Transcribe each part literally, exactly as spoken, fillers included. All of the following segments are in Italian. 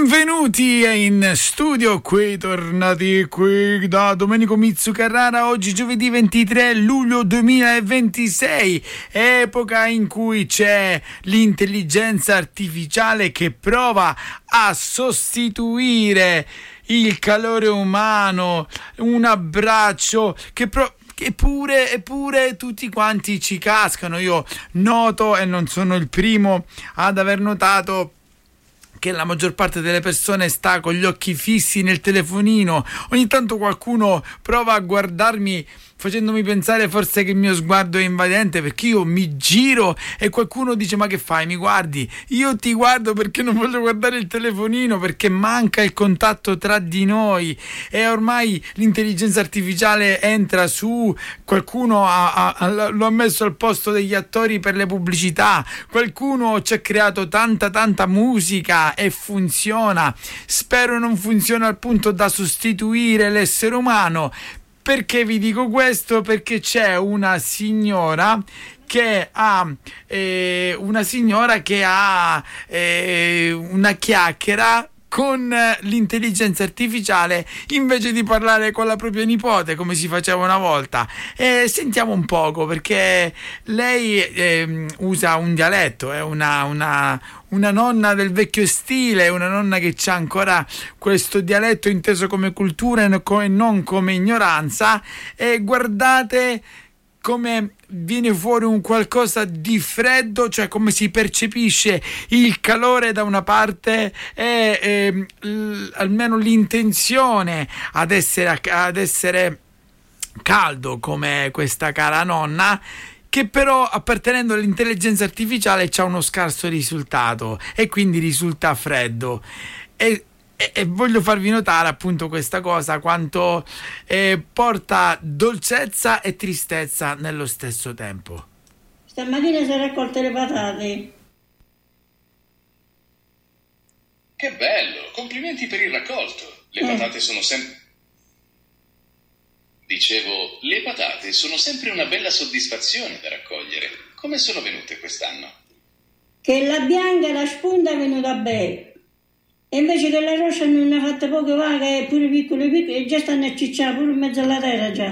Benvenuti in studio, qui tornati qui da Domenico Mizzu Carrara. Oggi giovedì ventitré luglio duemilaventisei, epoca in cui c'è l'intelligenza artificiale che prova a sostituire il calore umano, un abbraccio che pro- Eppure, eppure tutti quanti ci cascano. Io noto, e non sono il primo ad aver notato, che la maggior parte delle persone sta con gli occhi fissi nel telefonino. Ogni tanto qualcuno prova a guardarmi facendomi pensare forse che il mio sguardo è invadente, perché io mi giro e qualcuno dice: ma che fai, mi guardi? Io ti guardo perché non voglio guardare il telefonino, perché manca il contatto tra di noi. E ormai l'intelligenza artificiale entra su, qualcuno ha, ha, lo ha messo al posto degli attori per le pubblicità, qualcuno ci ha creato tanta tanta musica e funziona. Spero non funzioni al punto da sostituire l'essere umano. Perché vi dico questo? Perché c'è una signora che ha eh, una signora che ha eh, una chiacchiera con l'intelligenza artificiale invece di parlare con la propria nipote come si faceva una volta. E sentiamo un poco, perché lei eh, usa un dialetto, è una, una, una nonna del vecchio stile, una nonna che c'ha ancora questo dialetto inteso come cultura e non come ignoranza. E guardate come viene fuori un qualcosa di freddo, cioè come si percepisce il calore da una parte e eh, l- almeno l'intenzione ad essere, ad essere caldo come questa cara nonna, che però appartenendo all'intelligenza artificiale c'ha uno scarso risultato e quindi risulta freddo. E E, e voglio farvi notare appunto questa cosa, quanto eh, porta dolcezza e tristezza nello stesso tempo. Stamattina si è raccolte le patate. Che bello, complimenti per il raccolto. Le Eh. patate sono sempre... Dicevo, le patate sono sempre una bella soddisfazione da raccogliere. Come sono venute quest'anno? Che la bianca e la spunta è venuta bene. E invece che la rossa non ne ha fatte poche vaghe e pure piccole piccole e già stanno a cicciare pure in mezzo alla terra già.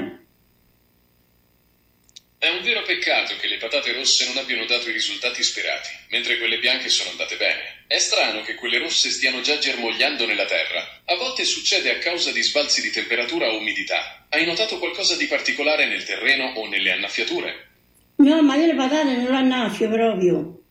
È un vero peccato che le patate rosse non abbiano dato i risultati sperati, mentre quelle bianche sono andate bene. È strano che quelle rosse stiano già germogliando nella terra. A volte succede a causa di sbalzi di temperatura o umidità. Hai notato qualcosa di particolare nel terreno o nelle annaffiature? No, ma io le patate non le annaffio proprio.